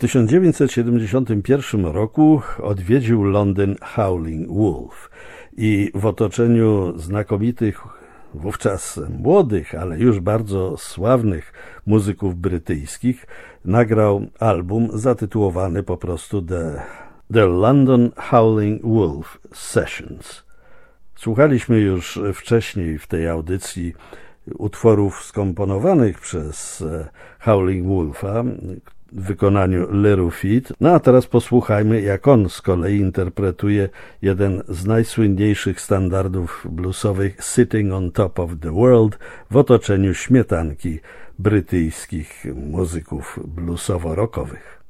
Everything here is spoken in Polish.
1971 roku odwiedził Londyn Howling Wolf i w otoczeniu znakomitych, wówczas młodych, ale już bardzo sławnych muzyków brytyjskich nagrał album zatytułowany po prostu The London Howling Wolf Sessions. Słuchaliśmy już wcześniej w tej audycji utworów skomponowanych przez Howling Wolfa w wykonaniu Little Feat. No a teraz posłuchajmy, jak on z kolei interpretuje jeden z najsłynniejszych standardów bluesowych Sitting on Top of the World w otoczeniu śmietanki brytyjskich muzyków bluesowo-rockowych.